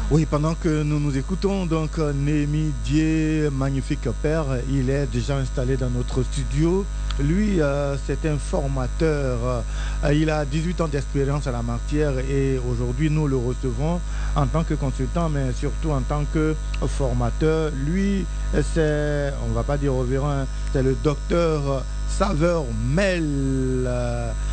Oui, pendant que nous nous écoutons, donc Némi Dié, magnifique père, il est déjà installé dans notre studio. Lui, c'est un formateur. Il a 18 ans d'expérience à la matière et aujourd'hui, nous le recevons en tant que consultant, mais surtout en tant que formateur. Lui, c'est, on va pas dire au c'est le docteur Saveur Mel.